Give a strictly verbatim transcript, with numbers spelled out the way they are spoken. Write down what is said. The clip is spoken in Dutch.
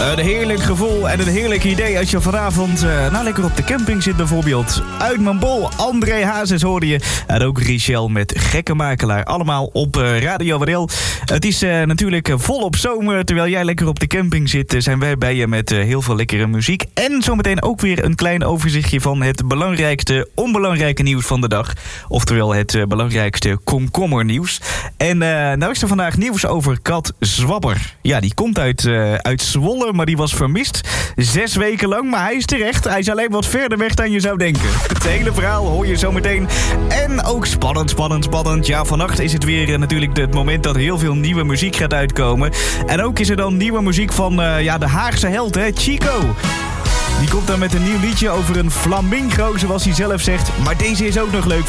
Een heerlijk gevoel en een heerlijk idee als je vanavond uh, nou lekker op de camping zit bijvoorbeeld. Uit mijn bol, André Hazes hoorde je. En ook Richelle met Gekke Makelaar. Allemaal op uh, Radio Wadel. Het is uh, natuurlijk uh, volop zomer. Terwijl jij lekker op de camping zit, uh, zijn wij bij je met uh, heel veel lekkere muziek. En zometeen ook weer een klein overzichtje van het belangrijkste onbelangrijke nieuws van de dag. Oftewel het uh, belangrijkste komkommernieuws. En uh, nou is er vandaag nieuws over kat Zwabber. Ja, die komt uit, uh, uit Zwolle, maar die was vermist. Zes weken lang, maar hij is terecht. Hij is alleen wat verder weg dan je zou denken. Het hele verhaal hoor je zometeen. En ook spannend, spannend, spannend. Ja, vannacht is het weer uh, natuurlijk het moment dat heel veel nieuwe muziek gaat uitkomen. En ook is er dan nieuwe muziek van uh, ja, de Haagse held, hè, Chico. Die komt dan met een nieuw liedje over een flamingo, zoals hij zelf zegt. Maar deze is ook nog leuk.